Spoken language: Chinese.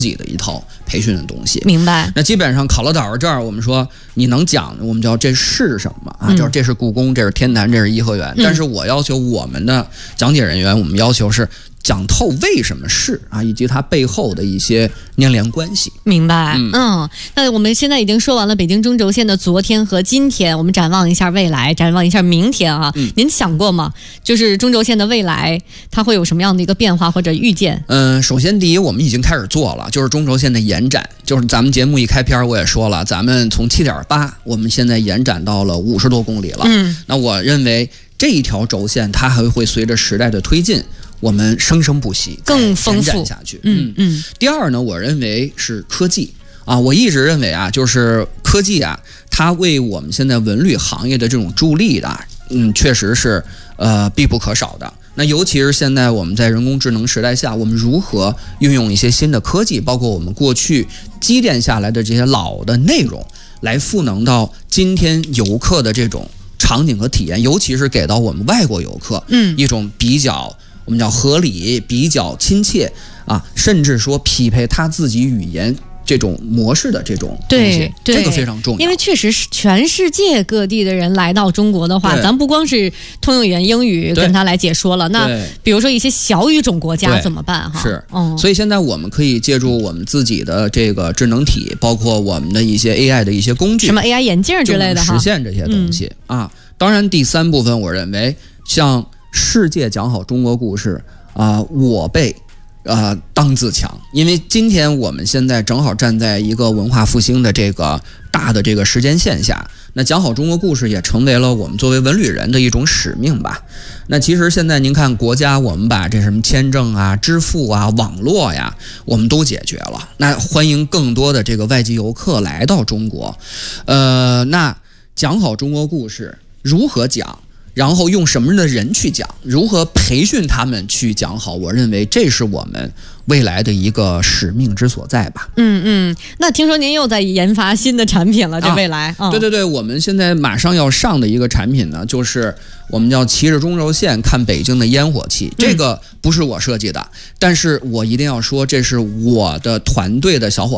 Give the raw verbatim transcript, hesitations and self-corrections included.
自己的一套培训的东西。 明白。 那基本上考了导到这儿，我们说你能讲，我们叫这是什么啊？叫、嗯、这是故宫，这是天坛，这是颐和园。嗯、但是我要求我们的讲解人员，我们要求是讲透为什么是啊，以及它背后的一些粘连关系。 明白。嗯, 嗯，那我们现在已经说完了北京中轴线的昨天和今天，我们展望一下未来，展望一下明天啊。嗯、您想过吗？就是中轴线的未来，它会有什么样的一个变化或者预见？ 嗯，首先第一，我们已经开始做了，就是中轴线的延展，就是咱们节目一开篇我也说了，咱们从 七点八， 我们现在延展到了五十多公里了。嗯，那我认为这一条轴线它还会随着时代的推进，我们生生不息， 更丰富下去。 嗯嗯。 第二呢，我认为是科技啊，我一直认为啊，就是科技啊，它为我们现在文旅行业的这种助力的，嗯，确实是呃必不可少的。那尤其是现在我们在人工智能时代下，我们如何运用一些新的科技，包括我们过去积淀下来的这些老的内容，来赋能到今天游客的这种场景和体验，尤其是给到我们外国游客，嗯，一种比较我们叫合理、比较亲切啊，甚至说匹配他自己语言这种模式的这种东西， 对， 这个非常重要。 因为确实是全世界各地的人来到中国的话，咱不光是通用语言英语跟他来解说了，那比如说一些小语种国家怎么办？哈， 是，嗯，所以现在我们可以借助我们自己的这个智能体，包括我们的一些 A I 的一些工具， 什么 A I 眼镜之类的， 实现这些东西、嗯、啊。当然，第三部分我认为，像世界讲好中国故事啊、呃，我辈。呃，当自强，因为今天我们现在正好站在一个文化复兴的这个大的这个时间线下，那讲好中国故事也成为了我们作为文旅人的一种使命吧。那其实现在您看，国家我们把这什么签证啊、支付啊、网络呀，我们都解决了。那欢迎更多的这个外籍游客来到中国，呃，那讲好中国故事如何讲？然后用什么样的人去讲，如何培训他们去讲好，我认为这是我们未来的一个使命之所在吧。 嗯嗯，那听说您又在研发新的产品了，这未来、 啊嗯、对对对，我们现在马上要上的一个产品呢，就是我们叫骑着中轴线看北京的烟火气。这个不是我设计的，但是我一定要说，这是我的团队的小伙